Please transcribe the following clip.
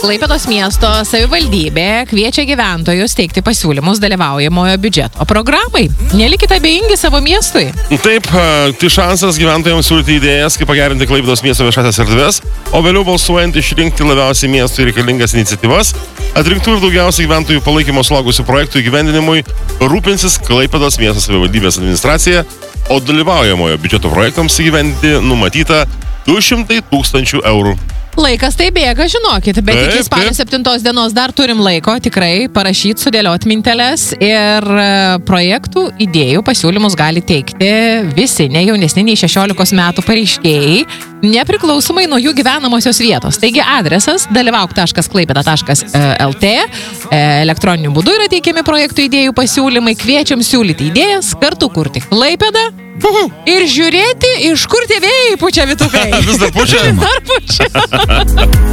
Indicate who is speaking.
Speaker 1: Klaipėdos miesto savivaldybė kviečia gyventojus teikti pasiūlymus dalyvaujamojo biudžeto programai. Nelikite abejingi savo miestui.
Speaker 2: Taip, tai šansas gyventojams siūlyti idėjas, kaip pagerinti Klaipėdos miesto viešasias erdves, o vėliau balsuojant išrinkti labiausiai miestui reikalingas iniciatyvas, atrinktų ir daugiausiai gyventojų palaikymo sulaukusių projektų įgyvendinimui rūpinsis Klaipėdos miesto savivaldybės administracija, o dalyvaujamojo biudžeto projektams įgyvendinti numatyta 200 000 eurų.
Speaker 1: Laikas tai bėga, žinokit, bet iki spalio 7 dienos dar turim laiko tikrai parašyti, sudėlioti minteles ir projektų, idėjų, pasiūlymus gali teikti visi ne jaunesni nei 16 metų pareiškėjai, nepriklausomai nuo jų gyvenamosios vietos. Taigi adresas dalyvauk.klaipėda.lt, elektroniniu būdu yra teikiami projektų idėjų pasiūlymai, kviečiam siūlyti idėjas, kartu kurti Klaipėdą ir žiūrėti, iš kur tie vėjai pučia, Vytukai.
Speaker 2: Vis dar pučia?
Speaker 1: Vis dar pučia.